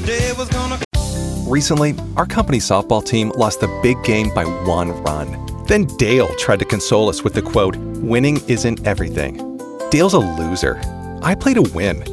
day was gonna. Recently, our company softball team lost the big game by 1 run. Then Dale tried to console us with the quote, "Winning isn't everything." Dale's a loser. I play to win.